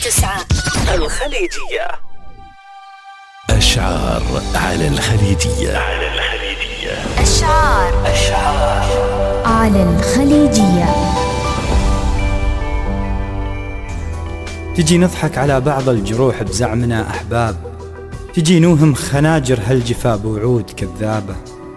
9 الخليجية. أشعار على الخليجية. أشعار على الخليجية. تجي نضحك على بعض الجروح بزعمنا أحباب، تجي نوهم خناجر هالجفا بوعود كذابة.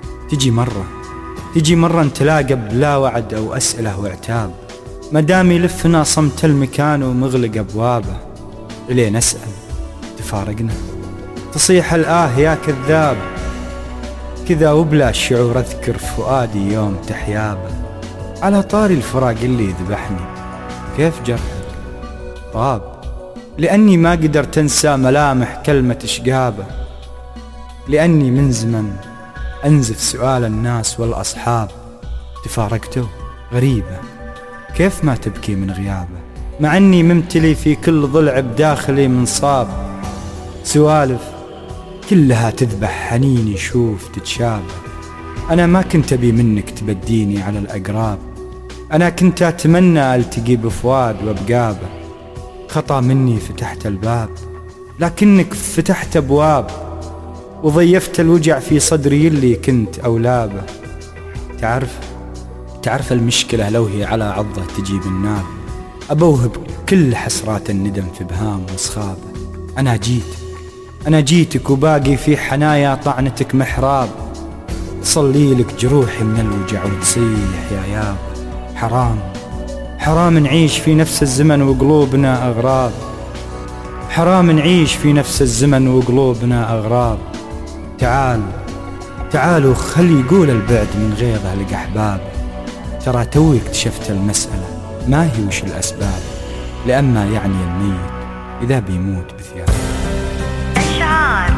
تجي مرة نتلاقى بلا وعد أو أسئلة وعتاب، مدام يلفنا صمت المكان ومغلق أبوابه. إليه نسأل تفارقنا، تصيح الآه يا كذاب، كذا وبلا شعور أذكر فؤادي يوم تحيابه. على طاري الفراق اللي ذبحني، كيف جرحك طاب، لأني ما قدرت أنسى ملامح كلمة إشقابه. لأني من زمن أنزف سؤال الناس والأصحاب، تفارقته غريبة كيف ما تبكي من غيابه. مع أني ممتلي في كل ضلع بداخلي منصاب، سوالف كلها تذبح حنيني شوف تتشابه. أنا ما كنت أبي منك تبديني على الأقراب، أنا كنت أتمنى ألتقي بفؤاد وبقابه. خطأ مني فتحت الباب، لكنك فتحت أبواب وضيفت الوجع في صدري اللي كنت أولابه. تعرف المشكلة لو هي على عضة تجيب النار، أبوهب كل حسرات الندم في بهام وصخابه. أنا جيتك وباقي في حنايا طعنتك محراب، تصلي لك جروحي من الوجع وتصيح يا ياب. حرام نعيش في نفس الزمن وقلوبنا أغراب، حرام نعيش في نفس الزمن وقلوبنا أغراب. تعالوا خلي يقول البعد من غيظه لك أحباب. ترى توي اكتشفت المسألة ما هي وش الأسباب، لأما يعني الميت إذا بيموت بثياب. أشعار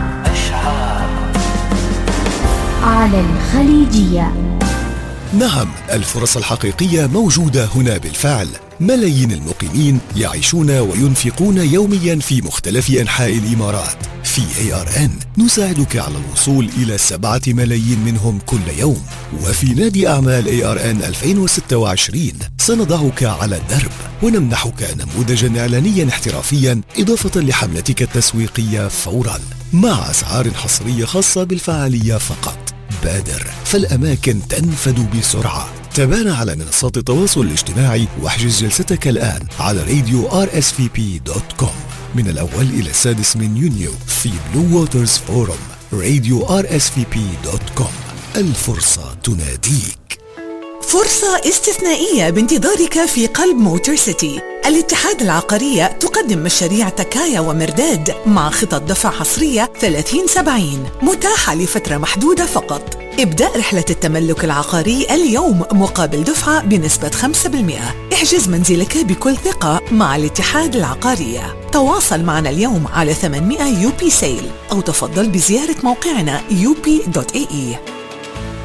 على الخليجية. نعم، الفرص الحقيقية موجودة هنا بالفعل. ملايين المقيمين يعيشون وينفقون يوميا في مختلف أنحاء الإمارات. في ARN نساعدك على الوصول إلى 7 ملايين منهم كل يوم. وفي نادي أعمال ARN 2026 سنضعك على الدرب ونمنحك نموذجا إعلانيا احترافيا إضافة لحملتك التسويقية فورا، مع أسعار حصرية خاصة بالفعالية فقط. بادر فالأماكن تنفد بسرعة. تابعنا على منصات التواصل الاجتماعي واحجز جلستك الآن على radio.rsvp.com من الأول إلى 6 من يونيو في بلو ووترز فورم. radio.rsvp.com، الفرصة تناديك. فرصة استثنائية بانتظارك في قلب موتور سيتي. الاتحاد العقارية تقدم مشاريع تكايا ومرداد مع خطط دفع حصرية 30/70 متاحة لفترة محدودة فقط. ابدأ رحلة التملك العقاري اليوم مقابل دفعة بنسبة 5%. احجز منزلك بكل ثقة مع الاتحاد العقارية. تواصل معنا اليوم على 800 UP سيل أو تفضل بزيارة موقعنا up.ae.